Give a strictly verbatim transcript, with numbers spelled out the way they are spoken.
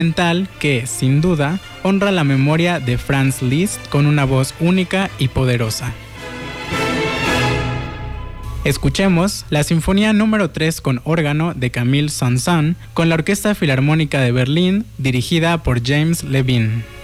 que, sin duda, honra la memoria de Franz Liszt con una voz única y poderosa. Escuchemos la Sinfonía número tres con órgano de Camille Saint-Saëns con la Orquesta Filarmónica de Berlín, dirigida por James Levine.